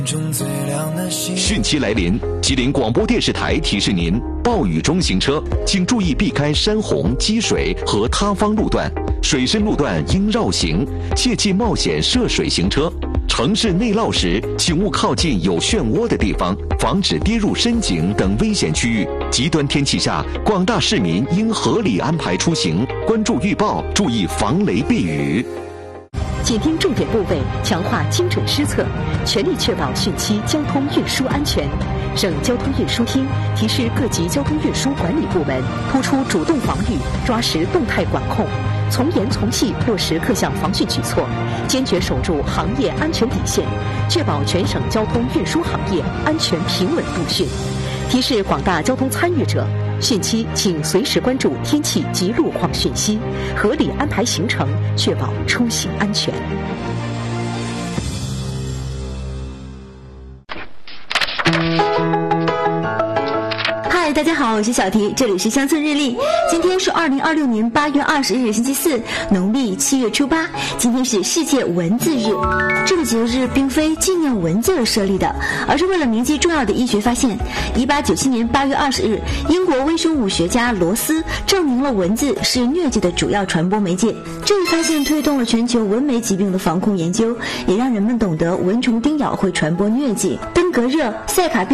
汛期来临，吉林广播电视台提示您：暴雨中行车，请注意避开山洪、积水和塌方路段，水深路段应绕行，切忌冒险涉水行车。城市内涝时，请勿靠近有漩涡的地方，防止跌入深井等危险区域。极端天气下，广大市民应合理安排出行，关注预报，注意防雷避雨。 紧盯重点部位，强化精准施策，全力确保汛期交通运输安全。省交通运输厅提示各级交通运输管理部门，突出主动防御，抓实动态管控，从严从细落实各项防汛举措，坚决守住行业安全底线，确保全省交通运输行业安全平稳度汛。提示广大交通参与者，汛期请随时关注天气及路况讯息，合理安排行程，确保出行安全。 嗨，大家好，我是小提，这里是乡村日历。今天是2026年8月20日，星期四，农历7月初8。今天是世界文字日。这个节日并非纪念文字而设立的，而是为了铭记重要的医学发现。1897年8月20日，英国微生物学家罗斯证明了文字是疟疾的主要传播媒介。这一发现推动了全球蚊媒疾病的防控研究，也让人们懂得蚊虫叮咬会传播疟疾。登革热、塞卡病